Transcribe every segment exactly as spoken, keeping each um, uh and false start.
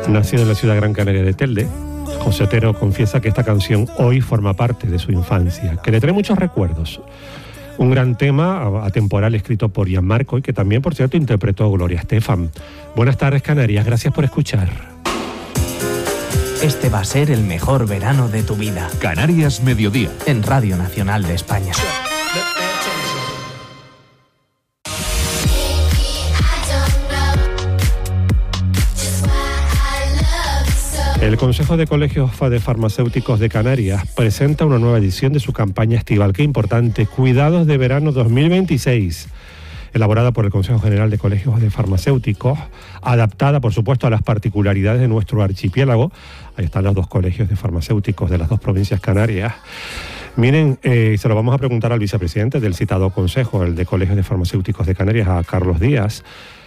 Nacido en la ciudad Gran Canaria de Telde, José Otero confiesa que esta canción hoy forma parte de su infancia, que le trae muchos recuerdos. Un gran tema atemporal escrito por Gianmarco y que también, por cierto, interpretó Gloria Estefan. Buenas tardes, Canarias. Gracias por escuchar. Este va a ser el mejor verano de tu vida. Canarias Mediodía. En Radio Nacional de España. El Consejo de Colegios de Farmacéuticos de Canarias presenta una nueva edición de su campaña estival. ¡Qué importante! Cuidados de verano dos mil veintiséis. Elaborada por el Consejo General de Colegios de Farmacéuticos, adaptada, por supuesto, a las particularidades de nuestro archipiélago. Ahí están los dos colegios de farmacéuticos de las dos provincias canarias. Miren, eh, se lo vamos a preguntar al vicepresidente del citado Consejo, el de Colegios de Farmacéuticos de Canarias, a Carlos Díaz,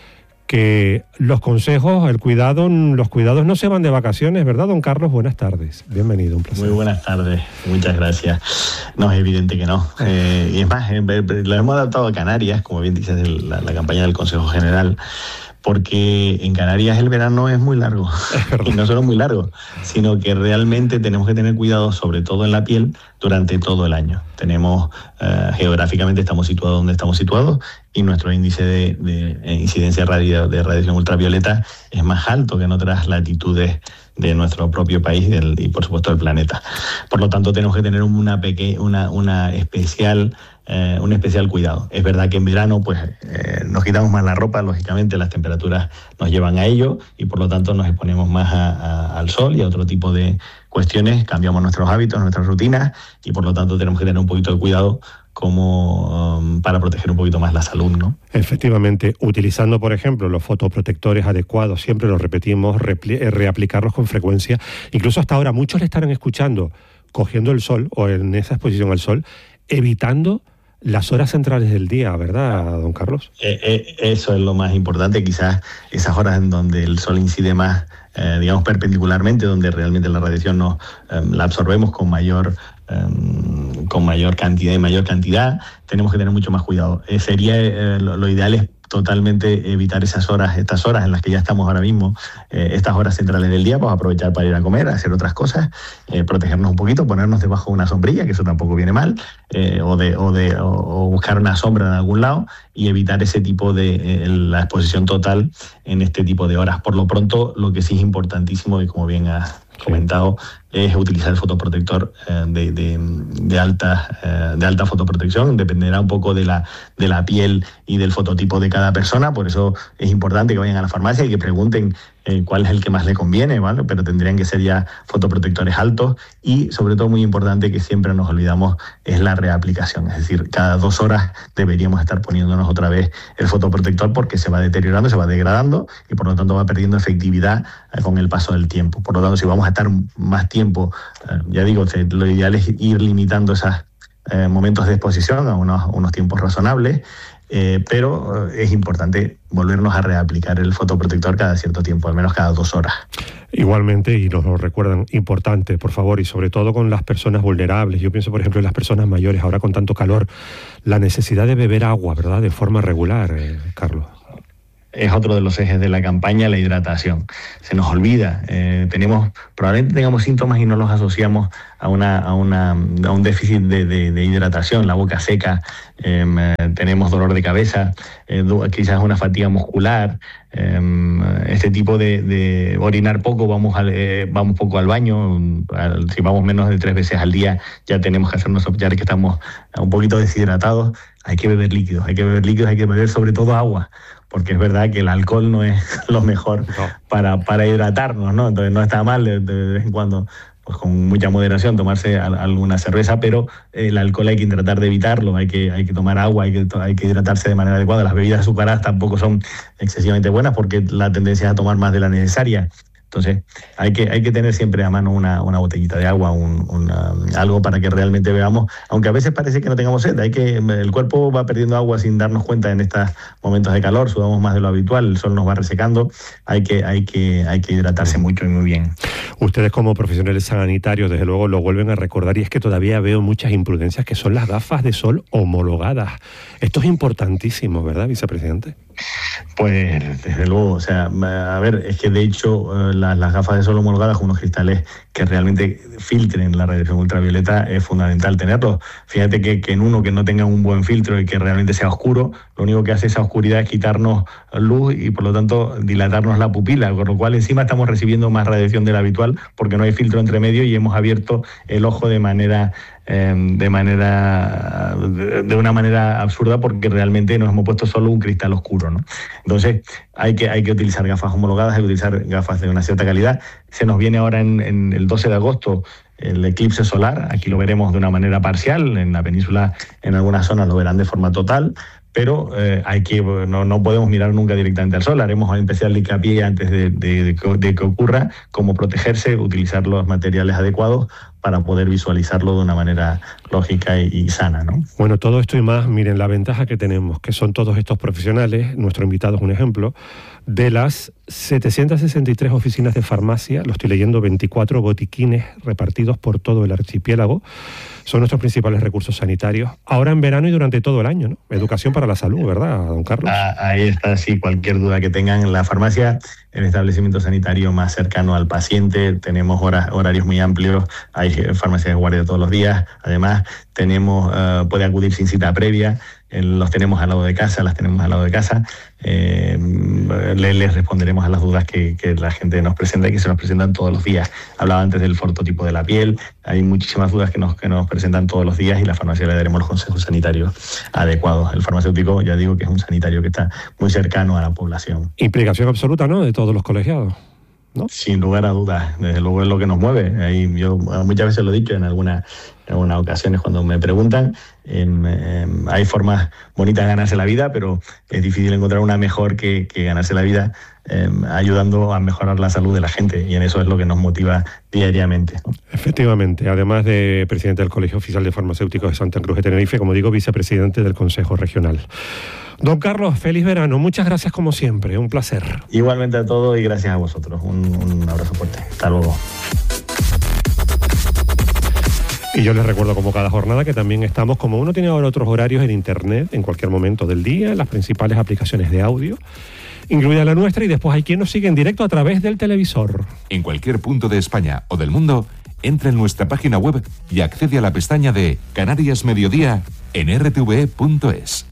que los consejos, el cuidado, los cuidados no se van de vacaciones, ¿verdad, don Carlos? Buenas tardes, bienvenido, un placer. Muy buenas tardes, muchas gracias. No, es evidente que no. Eh, y es más, eh, lo hemos adaptado a Canarias, como bien dices, la, la campaña del Consejo General, porque en Canarias el verano es muy largo, y no solo muy largo, sino que realmente tenemos que tener cuidado, sobre todo en la piel, durante todo el año. Tenemos, eh, geográficamente estamos situados donde estamos situados, y nuestro índice de, de incidencia radio, de radiación ultravioleta es más alto que en otras latitudes de nuestro propio país y, del, y por supuesto del planeta. Por lo tanto, tenemos que tener una, peque, una, una especial, eh, un especial cuidado. Es verdad que en verano pues eh, nos quitamos más la ropa, lógicamente las temperaturas nos llevan a ello y por lo tanto nos exponemos más a, a, al sol y a otro tipo de cuestiones, cambiamos nuestros hábitos, nuestras rutinas y por lo tanto tenemos que tener un poquito de cuidado como um, para proteger un poquito más la salud, ¿no? Efectivamente, utilizando, por ejemplo, los fotoprotectores adecuados, siempre los repetimos, repli- reaplicarlos con frecuencia. Incluso hasta ahora muchos le estarán escuchando cogiendo el sol o en esa exposición al sol, evitando las horas centrales del día, ¿verdad, don Carlos? Eh, eh, eso es lo más importante, quizás esas horas en donde el sol incide más, eh, digamos, perpendicularmente, donde realmente la radiación nos, eh, la absorbemos con mayor eh, con mayor cantidad y mayor cantidad, tenemos que tener mucho más cuidado. Eh, sería eh, lo, lo ideal es totalmente evitar esas horas, estas horas en las que ya estamos ahora mismo, eh, estas horas centrales del día, pues aprovechar para ir a comer, hacer otras cosas, eh, protegernos un poquito, ponernos debajo de una sombrilla, que eso tampoco viene mal, eh, o, de, o, de, o, o buscar una sombra en algún lado y evitar ese tipo de, eh, la exposición total en este tipo de horas. Por lo pronto, lo que sí es importantísimo, y como bien has comentado, es utilizar el fotoprotector eh, de, de, de, alta, eh, de alta fotoprotección. Dependerá un poco de la, de la piel y del fototipo de cada persona, por eso es importante que vayan a la farmacia y que pregunten eh, cuál es el que más le conviene, ¿vale? Pero tendrían que ser ya fotoprotectores altos y, sobre todo, muy importante que siempre nos olvidamos, es la reaplicación. Es decir, cada dos horas deberíamos estar poniéndonos otra vez el fotoprotector porque se va deteriorando, se va degradando y, por lo tanto, va perdiendo efectividad eh, con el paso del tiempo. Por lo tanto, si vamos a estar más tiempo, eh, ya digo, lo ideal es ir limitando esos eh, momentos de exposición a unos, unos tiempos razonables, eh, pero eh, es importante volvernos a reaplicar el fotoprotector cada cierto tiempo, al menos cada dos horas. Igualmente, y nos lo recuerdan, importante, por favor, y sobre todo con las personas vulnerables. Yo pienso, por ejemplo, en las personas mayores, ahora con tanto calor, la necesidad de beber agua, ¿verdad?, de forma regular, eh, Carlos. Es otro de los ejes de la campaña, la hidratación. Se nos olvida, eh, tenemos, probablemente tengamos síntomas y no los asociamos a, una, a, una, a un déficit de, de, de hidratación, la boca seca, eh, tenemos dolor de cabeza, eh, quizás una fatiga muscular, eh, este tipo de, de orinar poco, vamos, al, eh, vamos poco al baño, al, si vamos menos de tres veces al día ya tenemos que hacernos sospechar que estamos un poquito deshidratados. Hay que beber líquidos, hay que beber líquidos, hay que beber sobre todo agua, porque es verdad que el alcohol no es lo mejor no. para, para hidratarnos, ¿no? Entonces no está mal de, de vez en cuando, pues con mucha moderación, tomarse a, a alguna cerveza, pero el alcohol hay que tratar de evitarlo, hay que, hay que tomar agua, hay que, hay que hidratarse de manera adecuada. Las bebidas azucaradas tampoco son excesivamente buenas porque la tendencia es a tomar más de la necesaria. Entonces, hay que, hay que tener siempre a mano una, una botellita de agua, un, una, algo para que realmente veamos, aunque a veces parece que no tengamos sed, hay que, el cuerpo va perdiendo agua sin darnos cuenta en estos momentos de calor, sudamos más de lo habitual, el sol nos va resecando, hay que, hay que, hay que hidratarse mucho y muy bien. Ustedes como profesionales sanitarios, desde luego, lo vuelven a recordar, y es que todavía veo muchas imprudencias que son las gafas de sol homologadas. Esto es importantísimo, ¿verdad, vicepresidente? Pues desde luego, o sea, a ver, es que de hecho las, las gafas de sol homologadas con unos cristales que realmente filtren la radiación ultravioleta es fundamental tenerlos. Fíjate que, que en uno que no tenga un buen filtro y que realmente sea oscuro, lo único que hace esa oscuridad es quitarnos luz y por lo tanto dilatarnos la pupila, con lo cual encima estamos recibiendo más radiación de la habitual porque no hay filtro entre medio y hemos abierto el ojo de manera eh, de manera de, de una manera absurda porque realmente nos hemos puesto solo un cristal oscuro, ¿no? Entonces hay que, hay que utilizar gafas homologadas, hay que utilizar gafas de una cierta calidad. Se nos viene ahora en, en el doce de agosto el eclipse solar, aquí lo veremos de una manera parcial, en la península en algunas zonas lo verán de forma total, pero eh, hay que no, no podemos mirar nunca directamente al sol. Haremos un especial hincapié antes de, de, de, que, de que ocurra, cómo protegerse, utilizar los materiales adecuados para poder visualizarlo de una manera lógica y, y sana, ¿no? Bueno, todo esto y más, miren, la ventaja que tenemos, que son todos estos profesionales, nuestro invitado es un ejemplo, de las setecientas sesenta y tres oficinas de farmacia, lo estoy leyendo, veinticuatro botiquines repartidos por todo el archipiélago, son nuestros principales recursos sanitarios, ahora en verano y durante todo el año, ¿no? Educación para la salud, ¿verdad, don Carlos? Ah, ahí está, sí, cualquier duda que tengan en la farmacia, el establecimiento sanitario más cercano al paciente, tenemos horas, horarios muy amplios, hay farmacias de guardia todos los días, además tenemos, uh, puede acudir sin cita previa, eh, los tenemos al lado de casa, las tenemos al lado de casa, eh, les, les responderemos a las dudas que, que la gente nos presenta y que se nos presentan todos los días. Hablaba antes del fototipo de la piel, hay muchísimas dudas que nos, que nos presentan todos los días y la farmacia le daremos los consejos sanitarios adecuados. El farmacéutico, ya digo que es un sanitario que está muy cercano a la población. Implicación absoluta, ¿no?, de todos los colegiados, ¿no? Sin lugar a dudas, desde luego es lo que nos mueve. Ahí yo muchas veces lo he dicho en algunas, en algunas ocasiones cuando me preguntan, eh, eh, hay formas bonitas de ganarse la vida, pero es difícil encontrar una mejor que, que ganarse la vida eh, ayudando a mejorar la salud de la gente, y en eso es lo que nos motiva diariamente, ¿no? Efectivamente, además de presidente del Colegio Oficial de Farmacéuticos de Santa Cruz de Tenerife, como digo, vicepresidente del Consejo Regional. Don Carlos, feliz verano. Muchas gracias como siempre. Un placer. Igualmente a todos y gracias a vosotros. Un, un abrazo fuerte. Hasta luego. Y yo les recuerdo como cada jornada que también estamos, como uno tiene ahora otros horarios en internet, en cualquier momento del día, en las principales aplicaciones de audio, incluida la nuestra, y después hay quien nos sigue en directo a través del televisor. En cualquier punto de España o del mundo, entra en nuestra página web y accede a la pestaña de Canarias Mediodía en r t v e punto es.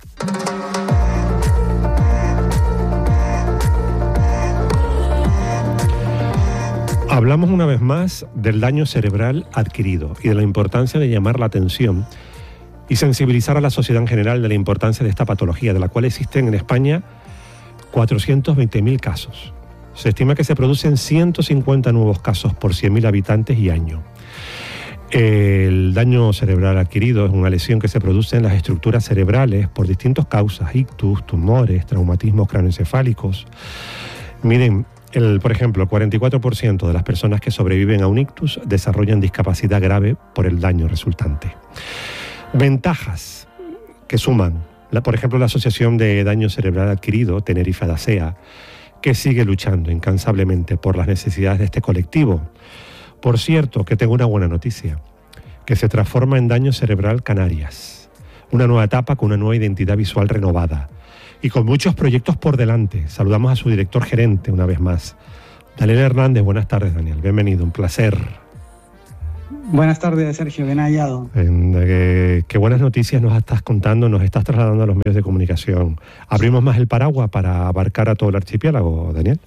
Hablamos una vez más del daño cerebral adquirido y de la importancia de llamar la atención y sensibilizar a la sociedad en general de la importancia de esta patología, de la cual existen en España cuatrocientos veinte mil casos. Se estima que se producen ciento cincuenta nuevos casos por cien mil habitantes y año. El daño cerebral adquirido es una lesión que se produce en las estructuras cerebrales por distintas causas, ictus, tumores, traumatismos craneoencefálicos. Miren, El, por ejemplo, el cuarenta y cuatro por ciento de las personas que sobreviven a un ictus desarrollan discapacidad grave por el daño resultante. Ventajas que suman, la, por ejemplo, la Asociación de Daño Cerebral Adquirido, Tenerife Adasea, que sigue luchando incansablemente por las necesidades de este colectivo. Por cierto, que tengo una buena noticia, que se transforma en Daño Cerebral Canarias, una nueva etapa con una nueva identidad visual renovada y con muchos proyectos por delante. Saludamos a su director gerente una vez más, Daniel Hernández. Buenas tardes, Daniel. Bienvenido, un placer. Buenas tardes, Sergio. Bien hallado. Eh, qué buenas noticias nos estás contando, nos estás trasladando a los medios de comunicación. ¿Abrimos más el paraguas para abarcar a todo el archipiélago, Daniel?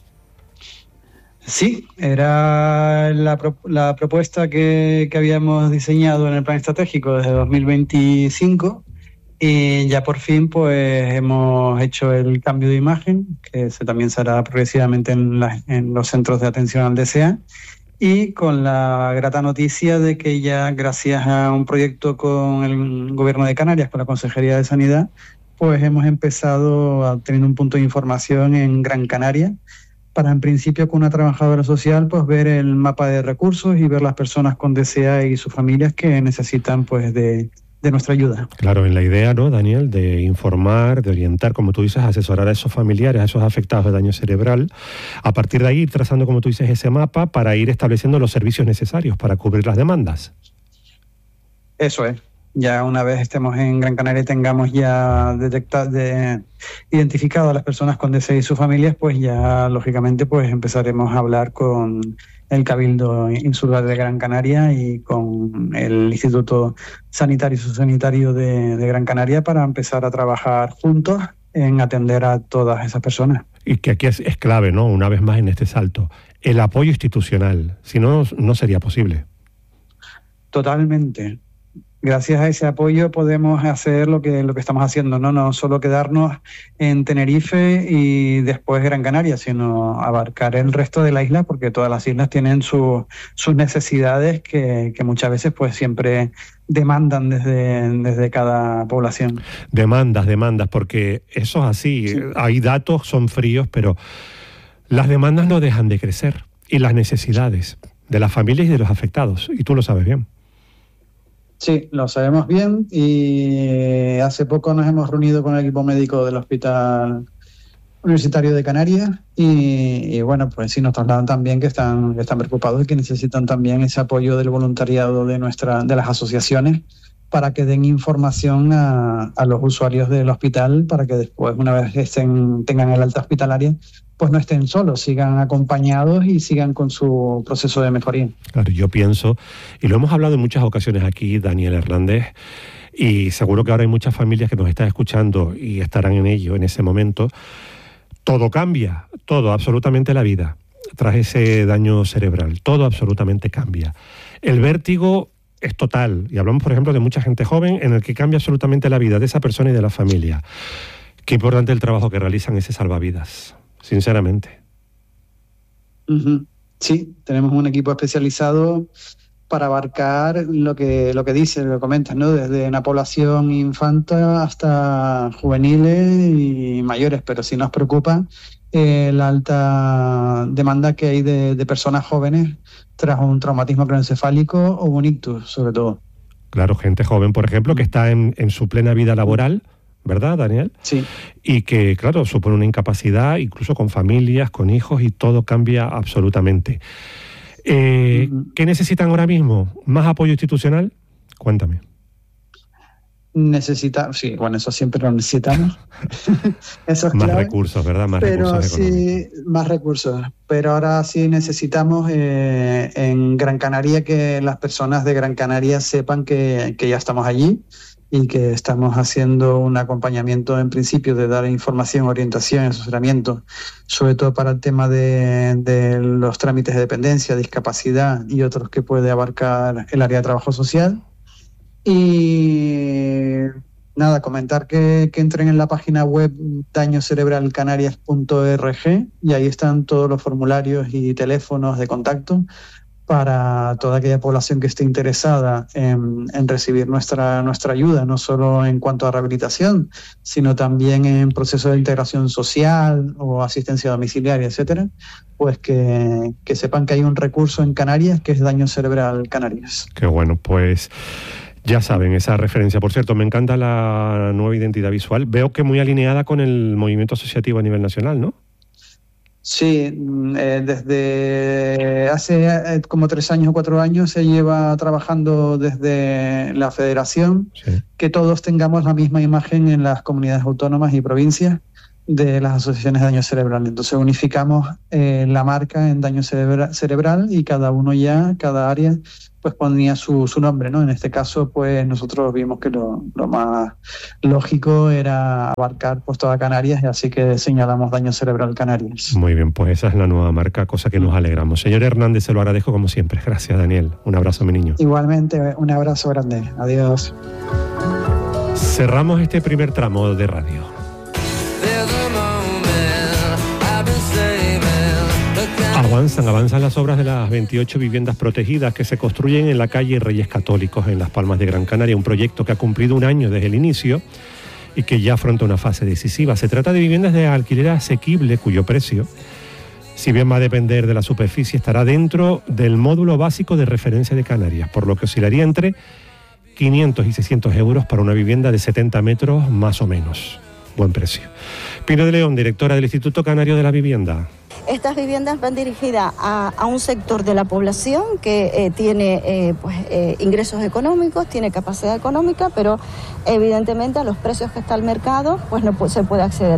Sí, era la, pro, la propuesta que, que habíamos diseñado en el plan estratégico desde dos mil veinticinco. Y ya por fin pues hemos hecho el cambio de imagen, que se también se hará progresivamente en, la, en los centros de atención al D S E A, y con la grata noticia de que ya gracias a un proyecto con el Gobierno de Canarias, con la Consejería de Sanidad, pues hemos empezado a tener un punto de información en Gran Canaria, para en principio con una trabajadora social pues ver el mapa de recursos y ver las personas con D S E A y sus familias que necesitan pues de... de nuestra ayuda. Claro, en la idea, ¿no, Daniel?, de informar, de orientar, como tú dices, asesorar a esos familiares, a esos afectados de daño cerebral, a partir de ahí ir trazando, como tú dices, ese mapa para ir estableciendo los servicios necesarios para cubrir las demandas. Eso es. Ya una vez estemos en Gran Canaria y tengamos ya detectado, de, identificado a las personas con D S I y sus familias, pues ya lógicamente pues empezaremos a hablar con el Cabildo Insular de Gran Canaria y con el Instituto Sanitario y Sociosanitario de, de Gran Canaria para empezar a trabajar juntos en atender a todas esas personas. Y que aquí es, es clave, ¿no? Una vez más en este salto, el apoyo institucional, si no, no sería posible. Totalmente. Gracias a ese apoyo podemos hacer lo que lo que estamos haciendo, no no solo quedarnos en Tenerife y después Gran Canaria, sino abarcar el resto de la isla, porque todas las islas tienen su, sus necesidades que, que muchas veces pues siempre demandan desde, desde cada población. Demandas, demandas, porque eso es así. Sí. Hay datos, son fríos, pero las demandas no dejan de crecer y las necesidades de las familias y de los afectados, y tú lo sabes bien. Sí, lo sabemos bien y hace poco nos hemos reunido con el equipo médico del Hospital Universitario de Canarias y, y bueno, pues sí nos trasladan también que están, que están preocupados y que necesitan también ese apoyo del voluntariado de, nuestra, de las asociaciones para que den información a, a los usuarios del hospital para que después, una vez que estén, tengan el alta hospitalaria, pues no estén solos, sigan acompañados y sigan con su proceso de mejoría. Claro, yo pienso, y lo hemos hablado en muchas ocasiones aquí, Daniel Hernández, y seguro que ahora hay muchas familias que nos están escuchando y estarán en ello en ese momento. Todo cambia, todo, absolutamente la vida, tras ese daño cerebral, todo absolutamente cambia. El vértigo es total, y hablamos, por ejemplo, de mucha gente joven en el que cambia absolutamente la vida de esa persona y de la familia. Qué importante el trabajo que realizan ese salvavidas, sinceramente. Uh-huh. Sí, tenemos un equipo especializado para abarcar lo que lo que dice, lo que comentas, ¿no? Desde una población infanta hasta juveniles y mayores, pero sí nos preocupa eh, la alta demanda que hay de, de personas jóvenes tras un traumatismo craneoencefálico o un ictus, sobre todo. Claro, gente joven, por ejemplo, que está en, en su plena vida laboral, ¿verdad, Daniel? Sí. Y que, claro, supone una incapacidad, incluso con familias, con hijos, y todo cambia absolutamente. Eh, uh-huh. ¿Qué necesitan ahora mismo? ¿Más apoyo institucional? Cuéntame. Necesita, sí, bueno, eso siempre lo necesitamos. Eso es más clave, recursos, ¿verdad? Más pero recursos sí, más recursos. Pero ahora sí necesitamos eh, en Gran Canaria que las personas de Gran Canaria sepan que, que ya estamos allí y que estamos haciendo un acompañamiento en principio de dar información, orientación, asesoramiento, sobre todo para el tema de, de los trámites de dependencia, discapacidad y otros que puede abarcar el área de trabajo social. Y nada, comentar que, que entren en la página web daño cerebral canarias punto org y ahí están todos los formularios y teléfonos de contacto para toda aquella población que esté interesada en, en recibir nuestra, nuestra ayuda, no solo en cuanto a rehabilitación, sino también en procesos de integración social o asistencia domiciliaria, etcétera, pues que, que sepan que hay un recurso en Canarias que es Daño Cerebral Canarias. Qué bueno, pues ya saben, esa referencia. Por cierto, me encanta la nueva identidad visual. Veo que muy alineada con el movimiento asociativo a nivel nacional, ¿no? Sí, eh, desde hace eh, como tres años o cuatro años se lleva trabajando desde la federación, sí, que todos tengamos la misma imagen en las comunidades autónomas y provincias de las asociaciones de daño cerebral. Entonces unificamos eh, la marca en daño cerebra- cerebral y cada uno ya, cada área, pues ponía su, su nombre, ¿no? En este caso, pues nosotros vimos que lo, lo más lógico era abarcar pues toda Canarias y así que señalamos Daño Cerebral Canarias. Muy bien, pues esa es la nueva marca, cosa que nos alegramos. Señor Hernández, se lo agradezco como siempre. Gracias, Daniel. Un abrazo, mi niño. Igualmente, un abrazo grande. Adiós. Cerramos este primer tramo de radio. Avanzan, avanzan las obras de las veintiocho viviendas protegidas que se construyen en la calle Reyes Católicos, en Las Palmas de Gran Canaria, un proyecto que ha cumplido un año desde el inicio y que ya afronta una fase decisiva. Se trata de viviendas de alquiler asequible, cuyo precio, si bien va a depender de la superficie, estará dentro del módulo básico de referencia de Canarias, por lo que oscilaría entre quinientos y seiscientos euros para una vivienda de setenta metros más o menos. Buen precio. Pino de León, directora del Instituto Canario de la Vivienda. Estas viviendas van dirigidas a, a un sector de la población que eh, tiene eh, pues, eh, ingresos económicos, tiene capacidad económica, pero evidentemente a los precios que está el mercado pues no se puede acceder.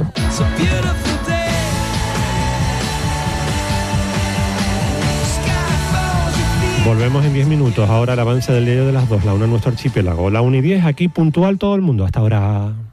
Volvemos en diez minutos. Ahora el avance del diario de las dos, la una en nuestro archipiélago. La una y diez, aquí puntual todo el mundo. Hasta ahora.